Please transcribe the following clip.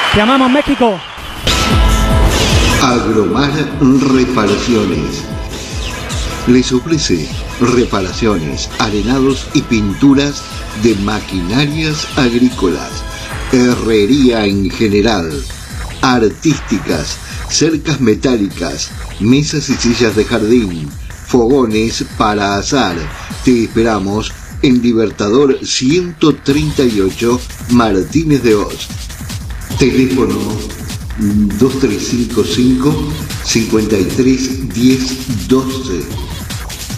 Te amamos, México. Agromar Reparaciones les ofrece reparaciones, arenados y pinturas de maquinarias agrícolas, herrería en general, artísticas, cercas metálicas, mesas y sillas de jardín, fogones para asar. Te esperamos en Libertador 138, Martínez de Oz. Teléfono 2355 53 10 12.